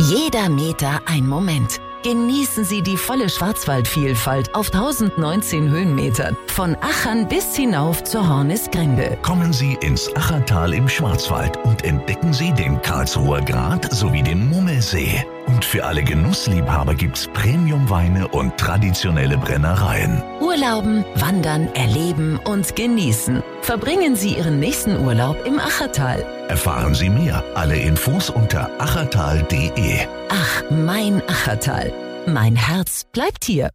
Jeder Meter ein Moment. Genießen Sie die volle Schwarzwaldvielfalt auf 1019 Höhenmetern. Von Achern bis hinauf zur Hornisgrinde. Kommen Sie ins Achertal im Schwarzwald und entdecken Sie den Karlsruher Grat sowie den Mummelsee. Und für alle Genussliebhaber gibt's Premiumweine und traditionelle Brennereien. Urlauben, wandern, erleben und genießen. Verbringen Sie Ihren nächsten Urlaub im Achertal. Erfahren Sie mehr. Alle Infos unter achertal.de. Ach, mein Achertal. Mein Herz bleibt hier.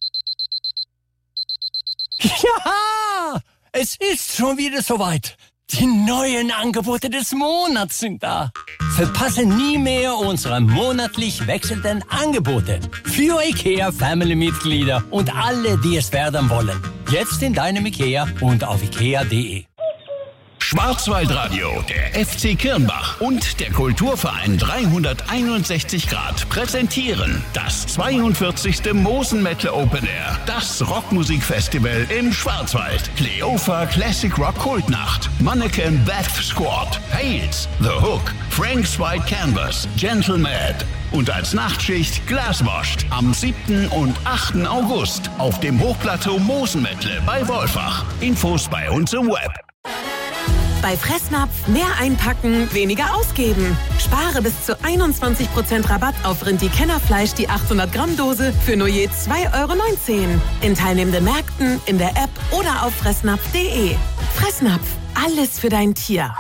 Ja, es ist schon wieder soweit. Die neuen Angebote des Monats sind da. Verpasse nie mehr unsere monatlich wechselnden Angebote. Für IKEA-Family-Mitglieder und alle, die es werden wollen. Jetzt in deinem IKEA und auf ikea.de. Schwarzwaldradio, der FC Kirnbach und der Kulturverein 361 Grad präsentieren das 42. Mosen Metal Open Air, das Rockmusikfestival im Schwarzwald. Cleofa Classic Rock Kultnacht, Mannequin Death Squad, Hales, The Hook, Frank's White Canvas, Gentle Mad und als Nachtschicht Glaswashed am 7. und 8. August auf dem Hochplateau Mosenmettle bei Wolfach. Infos bei uns im Web. Bei Fressnapf mehr einpacken, weniger ausgeben. Spare bis zu 21% Rabatt auf Rindi-Kennerfleisch, die 800 Gramm Dose für nur je 2,19 €. In teilnehmenden Märkten, in der App oder auf fressnapf.de. Fressnapf, alles für dein Tier.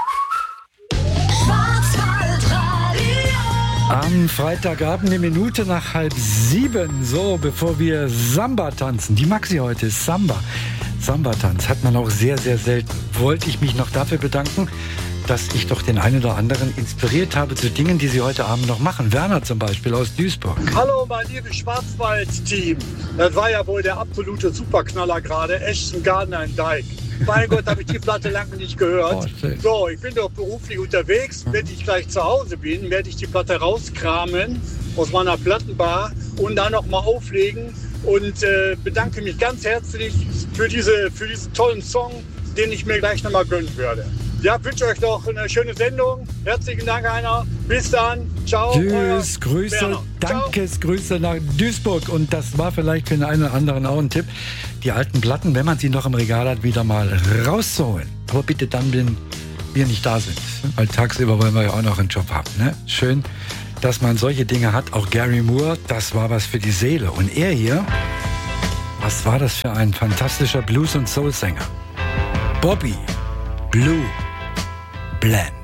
Am Freitagabend, eine Minute nach 6:30, so, bevor wir Samba tanzen. Die Maxi heute ist Samba. Samba-Tanz hat man auch sehr, sehr selten. Wollte ich mich noch dafür bedanken, dass ich doch den einen oder anderen inspiriert habe zu Dingen, die sie heute Abend noch machen. Werner zum Beispiel aus Duisburg. Hallo, mein liebes Schwarzwald-Team. Das war ja wohl der absolute Superknaller gerade. Ashton Gardner in Dijk. Mein Gott, habe ich die Platte lange nicht gehört. So, ich bin doch beruflich unterwegs. Wenn ich gleich zu Hause bin, werde ich die Platte rauskramen aus meiner Plattenbar und dann noch mal auflegen. Und bedanke mich ganz herzlich für diesen tollen Song, den ich mir gleich nochmal gönnen würde. Ja, wünsche euch noch eine schöne Sendung. Herzlichen Dank, Heiner. Bis dann. Ciao. Tschüss, Grüße, Werner. Dankesgrüße nach Duisburg. Und das war vielleicht für den einen oder anderen auch ein Tipp, die alten Platten, wenn man sie noch im Regal hat, wieder mal rauszuholen. Aber bitte dann, wenn wir nicht da sind. Weil tagsüber wollen wir ja auch noch einen Job haben. Ne? Schön, dass man solche Dinge hat. Auch Gary Moore, das war was für die Seele. Und er hier, was war das für ein fantastischer Blues- und Soul-Sänger? Bobby Blue Bland.